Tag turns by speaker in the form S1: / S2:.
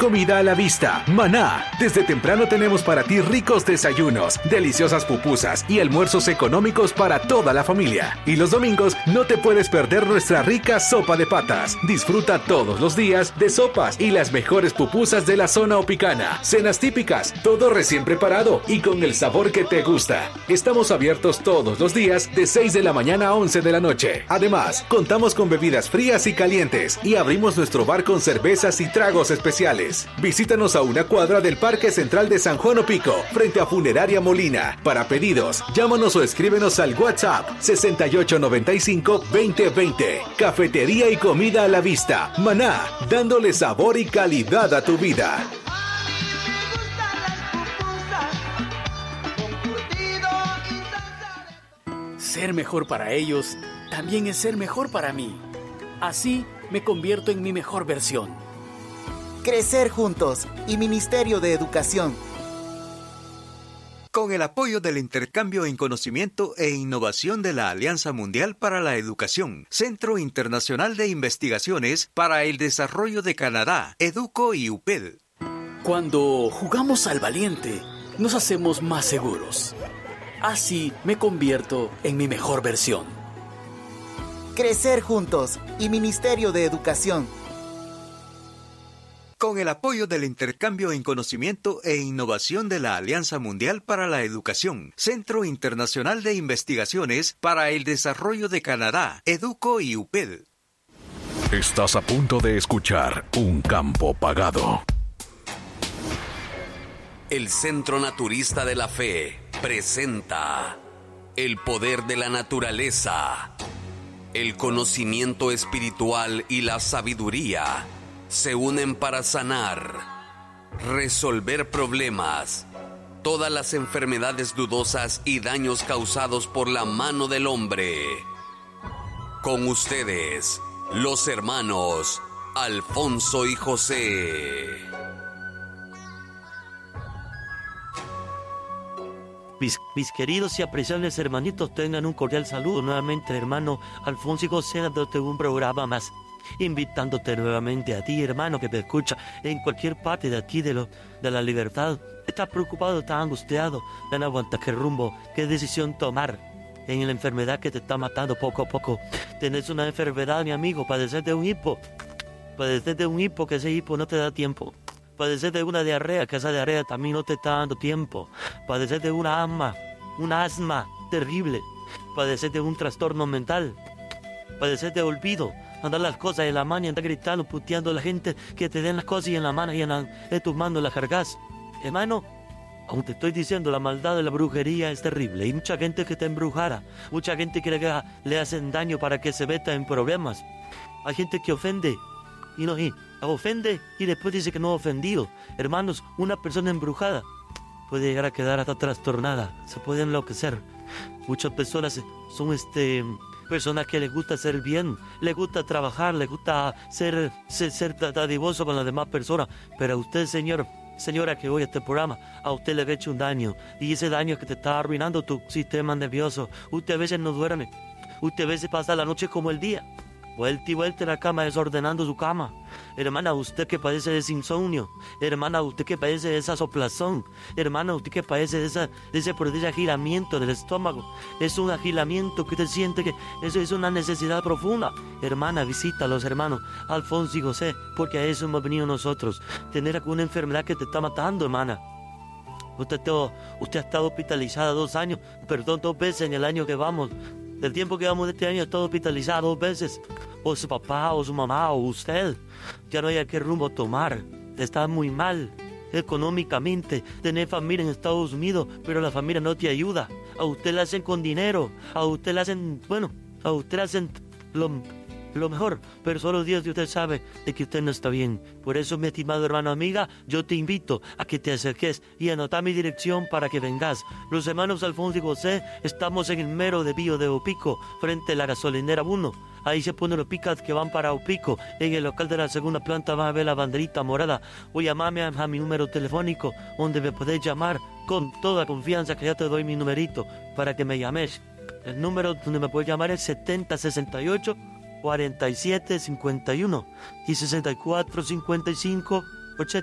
S1: comida a la vista. Maná. Desde temprano tenemos para ti ricos desayunos, deliciosas pupusas y almuerzos económicos para toda la familia. Y los domingos no te puedes perder nuestra rica sopa de patas. Disfruta todos los días de sopas y las mejores pupusas de la zona opicana. Cenas típicas, todo recién preparado y con el sabor que te gusta. Estamos abiertos todos los días de 6 de la mañana a 11 de la noche. Además, contamos con bebidas frías y calientes y abrimos nuestro bar con cervezas y tragos especiales. Visítanos a una cuadra del Parque Central de San Juan Opico, frente a Funeraria Molina. Para pedidos, llámanos o escríbenos al WhatsApp 6895-2020. Cafetería y comida a la vista. Maná, dándole sabor y calidad a tu vida.
S2: Ser mejor para ellos también es ser mejor para mí. Así me convierto en mi mejor versión.
S3: Crecer juntos y Ministerio de Educación.
S4: Con el apoyo del intercambio en conocimiento e innovación de la Alianza Mundial para la Educación, Centro Internacional de Investigaciones para el Desarrollo de Canadá, EDUCO y UPED.
S2: Cuando jugamos al valiente, nos hacemos más seguros. Así me convierto en mi mejor versión.
S3: Crecer juntos y Ministerio de Educación.
S4: Con el apoyo del intercambio en conocimiento e innovación de la Alianza Mundial para la Educación, Centro Internacional de Investigaciones para el Desarrollo de Canadá, EDUCO y UPED.
S1: Estás a punto de escuchar Un Campo Pagado.
S5: El Centro Naturista de la Fe presenta el poder de la naturaleza. El conocimiento espiritual y la sabiduría se unen para sanar, resolver problemas, todas las enfermedades dudosas y daños causados por la mano del hombre. Con ustedes, los hermanos Alfonso y José.
S6: Mis queridos y apreciables hermanitos, tengan un cordial saludo nuevamente, hermano Alfonso y José, dándote un programa más, invitándote nuevamente a ti, hermano, que te escucha en cualquier parte de aquí de la libertad. Estás preocupado, estás angustiado, ya no aguantas qué rumbo, qué decisión tomar en la enfermedad que te está matando poco a poco. Tenés una enfermedad, mi amigo, padecer de un hipo, que ese hipo no te da tiempo. Padecer de una diarrea, que esa diarrea también no te está dando tiempo. Padecer de un asma terrible. Padecer de un trastorno mental. Padecer de olvido. Andar las cosas en la mano y andar gritando, puteando a la gente que te den las cosas y en la mano y en tus manos las cargas. Hermano, aún te estoy diciendo, la maldad de la brujería es terrible. Hay mucha gente que está embrujada. Mucha gente que le hacen daño para que se meta en problemas. Hay gente que ofende. Y ofende y después dice que no ha ofendido. Hermanos, una persona embrujada puede llegar a quedar hasta trastornada, se puede enloquecer. Muchas personas son personas que les gusta hacer bien, les gusta trabajar, les gusta ser dadivoso con las demás personas, pero a usted, señora que oye este programa, a usted le ha hecho un daño, y ese daño es que te está arruinando tu sistema nervioso. Usted a veces no duerme, usted a veces pasa la noche como el día, vuelta y vuelta en la cama desordenando su cama. Hermana, usted que padece de insomnio. Hermana, usted que padece de esa soplazón. Hermana, usted que padece de ese agilamiento del estómago. Es un agilamiento que usted siente que eso es una necesidad profunda. Hermana, visita a los hermanos Alfonso y José, porque a eso hemos venido nosotros. Tener alguna enfermedad que te está matando, hermana. Usted ha estado hospitalizada 2 años, perdón, 2 veces en el año que vamos. Del tiempo que vamos de este año, ha estado hospitalizado 2 veces. O su papá, o su mamá, o usted. Ya no hay a qué rumbo tomar. Está muy mal económicamente. Tener familia en Estados Unidos, pero la familia no te ayuda. A usted le hacen con dinero. A usted le hacen lo mejor, pero solo Dios y usted sabe de que usted no está bien. Por eso, mi estimado hermano, amiga, yo te invito a que te acerques y anota mi dirección para que vengas. Los hermanos Alfonso y José estamos en el mero desvío de Opico, frente a la gasolinera 1. Ahí se ponen los pickups que van para Opico. En el local de la segunda planta van a ver la banderita morada. O llamame a mi número telefónico, donde me podés llamar con toda confianza, que ya te doy mi numerito para que me llames. El número donde me puedes llamar es 7068 4751 y 6455